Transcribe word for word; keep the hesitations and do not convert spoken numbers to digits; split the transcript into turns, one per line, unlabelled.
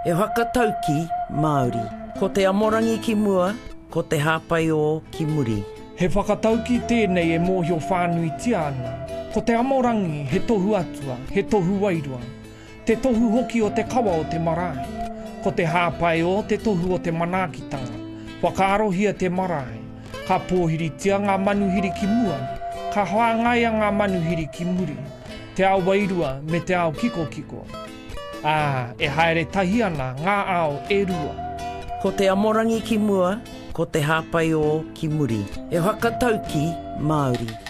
E whakatau ki Māori. Ko te amorangi ki mua, ko te hāpai o ki muri.
He whakatau ki tēnei e mōhio whānui tiana. Ko te amorangi he tohu atua, he tohu wairua. Te tohu hoki o te kawa o te marae. Ko te hāpai o te tohu o te manaakitanga. Whakaarohia te marae. Ka pōhiritia ngā manuhiri ki mua. Ka hoangaia ngā manuhiri ki muri. Te ao wairua me te ao kiko kiko. Ah, e haere tahi ana ngā ao e rua.
Ko te amorangi ki mua, ko te hāpai o ki muri. E whakatau ki Māori.